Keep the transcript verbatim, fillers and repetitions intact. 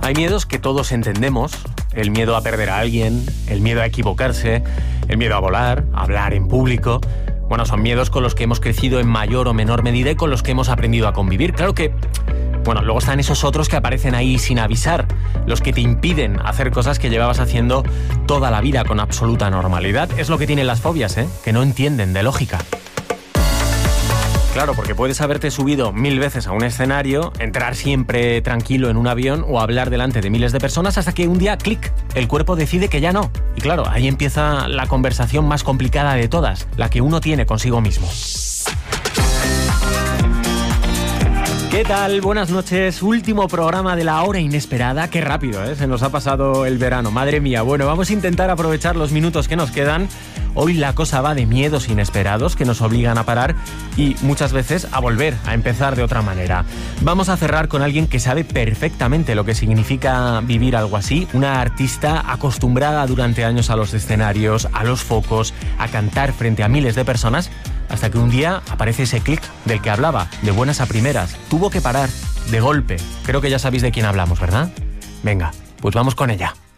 hay miedos que todos entendemos. El miedo a perder a alguien, el miedo a equivocarse, el miedo a volar, a hablar en público. Bueno, son miedos con los que hemos crecido en mayor o menor medida y con los que hemos aprendido a convivir. Claro que, bueno, luego están esos otros que aparecen ahí sin avisar, los que te impiden hacer cosas que llevabas haciendo toda la vida con absoluta normalidad. Es lo que tienen las fobias, ¿eh? Que no entienden de lógica. Claro, porque puedes haberte subido mil veces a un escenario, entrar siempre tranquilo en un avión o hablar delante de miles de personas hasta que un día, clic, el cuerpo decide que ya no. Y claro, ahí empieza la conversación más complicada de todas, la que uno tiene consigo mismo. ¿Qué tal? Buenas noches. Último programa de la hora inesperada. Qué rápido, ¿eh? Se nos ha pasado el verano. Madre mía. Bueno, vamos a intentar aprovechar los minutos que nos quedan. Hoy la cosa va de miedos inesperados que nos obligan a parar y muchas veces a volver a empezar de otra manera. Vamos a cerrar con alguien que sabe perfectamente lo que significa vivir algo así. Una artista acostumbrada durante años a los escenarios, a los focos, a cantar frente a miles de personas, hasta que un día aparece ese clic del que hablaba, de buenas a primeras. Tuvo que parar, de golpe. Creo que ya sabéis de quién hablamos, ¿verdad? Venga, pues vamos con ella.